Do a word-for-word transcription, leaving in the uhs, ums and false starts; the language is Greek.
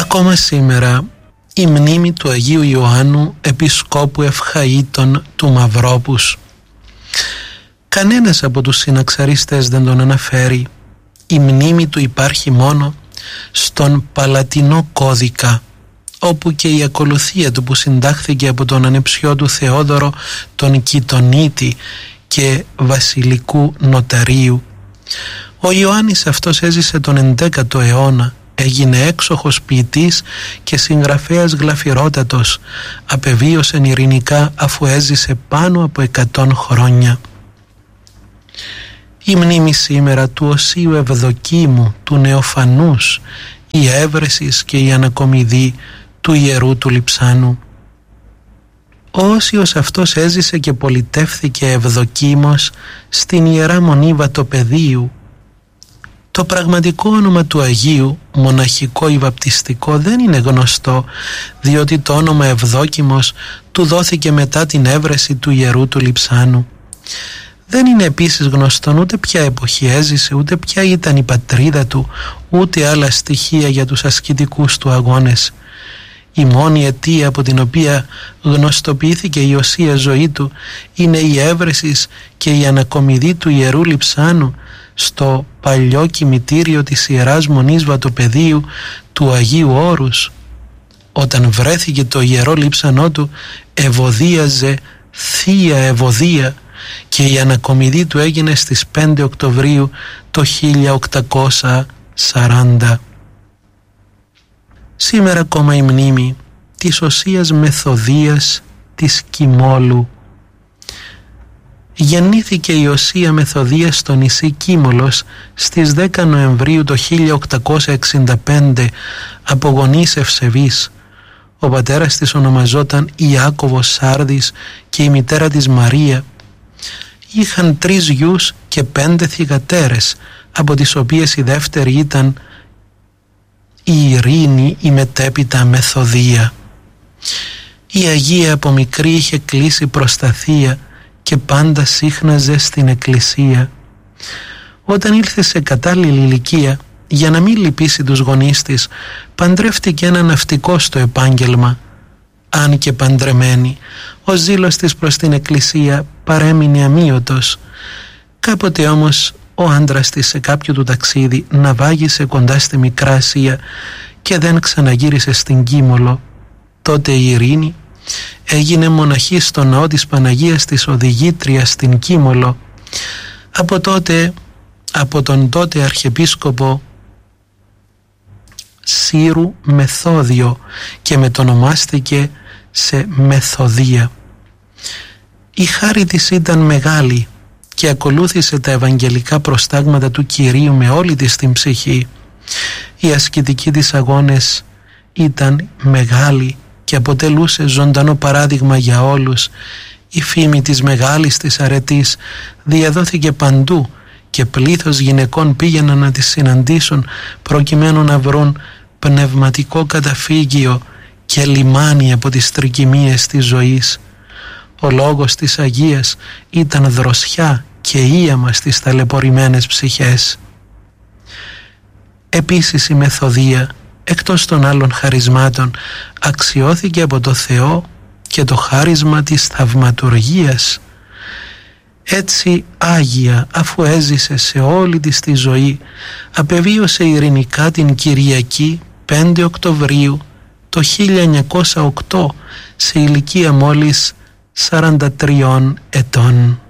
Ακόμα σήμερα η μνήμη του Αγίου Ιωάννου Επισκόπου Ευχαΐτων του Μαυρόπους. Κανένας από τους συναξαριστές δεν τον αναφέρει. Η μνήμη του υπάρχει μόνο στον Παλατινό Κώδικα, όπου και η ακολουθία του που συντάχθηκε από τον ανεψιό του Θεόδωρο τον Κιτονίτη και βασιλικού νοταρίου. Ο Ιωάννης αυτός έζησε τον ενδέκατο αιώνα, έγινε έξοχος ποιητής και συγγραφέας γλαφυρότατος, απεβίωσε ειρηνικά αφού έζησε πάνω από εκατόν χρόνια. Η μνήμη σήμερα του Οσίου Ευδοκίμου, του Νεοφανούς, η έβρεσης και η ανακομιδή του ιερού του Λειψάνου. Ο Όσιος αυτός έζησε και πολιτεύθηκε Ευδοκίμος στην Ιερά Μονή Βατοπεδίου. Το πραγματικό όνομα του Αγίου, μοναχικό ή βαπτιστικό, δεν είναι γνωστό, διότι το όνομα Ευδόκιμος του δόθηκε μετά την έβρεση του ιερού του Λειψάνου. Δεν είναι επίσης γνωστόν ούτε ποια εποχή έζησε, ούτε ποια ήταν η πατρίδα του, ούτε άλλα στοιχεία για τους ασκητικούς του αγώνες. Η μόνη αιτία από την οποία γνωστοποιήθηκε η οσία ζωή του είναι η έβρεσης και η ανακομιδή του ιερού Λειψάνου στο παλιό κημητήριο της Ιεράς Μονής Βατοπεδίου του Αγίου Όρους. Όταν βρέθηκε το ιερό λείψανό του, ευωδίαζε θεία ευωδία και η ανακομιδή του έγινε στις πέντε Οκτωβρίου το χίλια οκτακόσια σαράντα. Σήμερα ακόμα η μνήμη της οσίας Μεθοδίας της Κιμόλου. Γεννήθηκε η οσία Μεθοδία στο νησί Κίμολος στις δέκα Νοεμβρίου το χίλια οκτακόσια εξήντα πέντε από γονείς ευσεβείς. Ο πατέρας της ονομαζόταν Ιάκωβος Σάρδης και η μητέρα της Μαρία. Είχαν τρεις γιους και πέντε θυγατέρες, από τις οποίες η δεύτερη ήταν η Ειρήνη, η μετέπειτα Μεθοδία. Η Αγία από μικρή είχε κλείσει προς τα θεία και πάντα σύχναζε στην εκκλησία. Όταν ήλθε σε κατάλληλη ηλικία, για να μην λυπήσει τους γονείς της, παντρεύτηκε ένα ναυτικό στο επάγγελμα. Αν και παντρεμένη, ο ζήλος της προς την εκκλησία παρέμεινε αμύωτος. Κάποτε όμως ο άντρας της σε κάποιο του ταξίδι ναυάγησε κοντά στη Μικρά Ασία και δεν ξαναγύρισε στην Κίμολο. Τότε η Ειρήνη έγινε μοναχή στο ναό της Παναγίας της Οδηγήτριας στην Κίμολο. Από τότε, από τον τότε αρχιεπίσκοπο Σύρου Μεθόδιο, και μετονομάστηκε σε Μεθοδία. Η χάρη της ήταν μεγάλη και ακολούθησε τα ευαγγελικά προστάγματα του Κυρίου με όλη της την ψυχή. Οι ασκητικοί της αγώνες ήταν μεγάλη και αποτελούσε ζωντανό παράδειγμα για όλους. Η φήμη της μεγάλης της αρετής διαδόθηκε παντού και πλήθος γυναικών πήγαιναν να τις συναντήσουν προκειμένου να βρουν πνευματικό καταφύγιο και λιμάνι από τις τρικυμίες της ζωής. Ο λόγος της Αγίας ήταν δροσιά και ίαμα στις ταλαιπωρημένες ψυχές. Επίσης η Μεθοδία, εκτός των άλλων χαρισμάτων, αξιώθηκε από το Θεό και το χάρισμα της θαυματουργίας. Έτσι Άγια, αφού έζησε σε όλη της τη ζωή, απεβίωσε ειρηνικά την Κυριακή πέντε Οκτωβρίου το χίλια εννιακόσια οκτώ σε ηλικία μόλις σαράντα τριών ετών.